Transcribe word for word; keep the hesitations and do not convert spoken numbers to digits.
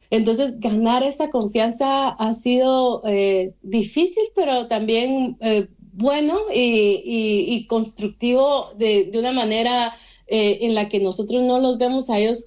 Entonces, ganar esa confianza ha sido eh, difícil, pero también eh, bueno y, y, y constructivo de, de una manera eh, en la que nosotros no los vemos a ellos